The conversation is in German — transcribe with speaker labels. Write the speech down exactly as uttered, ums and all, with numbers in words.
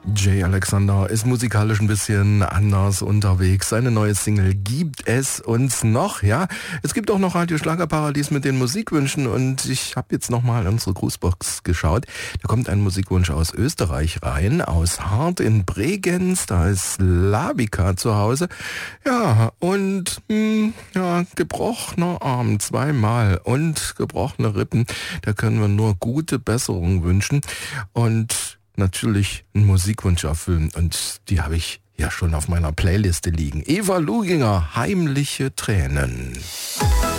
Speaker 1: Jay Alexander ist musikalisch ein bisschen anders unterwegs. Seine neue Single gibt es uns noch, ja. Es gibt auch noch Radio Schlagerparadies mit den Musikwünschen und ich habe jetzt nochmal in unsere Grußbox geschaut. Da kommt ein Musikwunsch aus Österreich rein, aus Hart in Bregenz. Da ist Labika zu Hause. Ja, und mh, ja, gebrochener Arm zweimal und gebrochene Rippen. Da können wir nur gute Besserung wünschen und natürlich einen Musikwunsch erfüllen und die habe ich ja schon auf meiner Playliste liegen. Eva Luginger, Heimliche Tränen.